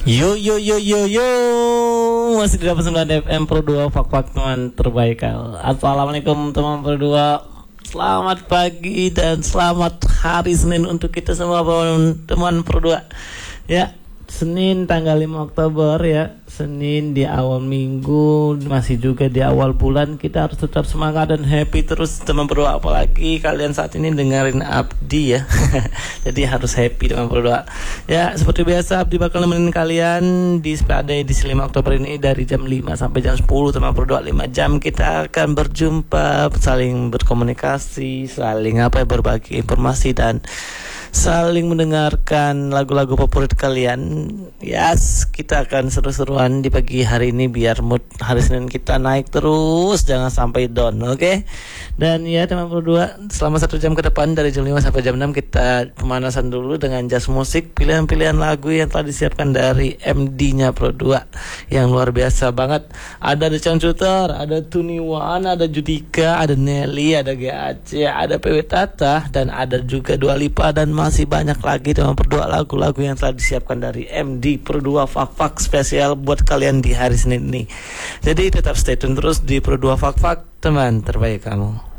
Yo yo yo yo yo, masih di 89 FM Pro 2 Fak teman terbaik. Assalamualaikum teman Pro 2. Selamat pagi dan selamat hari Senin untuk kita semua teman Pro 2. Ya, Senin tanggal 5 Oktober ya. Senin di awal minggu, masih juga di awal bulan. Kita harus tetap semangat dan happy terus teman Pro 2. Apalagi kalian saat ini dengerin Abdi ya. Jadi harus happy teman Pro 2. Ya, seperti biasa Abdi bakal nemenin kalian di pada edisi 5 Oktober ini dari jam 5 sampai jam 10 teman Pro 2. 5 jam kita akan berjumpa, saling berkomunikasi, saling berbagi informasi dan saling mendengarkan lagu-lagu favorit kalian. Yes, kita akan seru-seruan di pagi hari ini biar mood hari Senin kita naik terus, jangan sampai down, oke? Dan ya teman Pro 2, selama 1 jam ke depan dari jam 5 sampai jam 6 kita pemanasan dulu dengan jazz musik, pilihan-pilihan lagu yang telah disiapkan dari MD-nya Pro 2 yang luar biasa banget. Ada The Chancuter, ada Tuniwan, ada Judika, ada Nelly, ada GAC, ada PW Tata, dan ada juga Dua Lipa dan masih banyak lagi teman Pro 2 lagu-lagu yang telah disiapkan dari MD Pro 2 Fak spesial buat kalian di hari Senin ini. Jadi tetap stay tune terus di Pro 2 Fak teman terbaik kamu.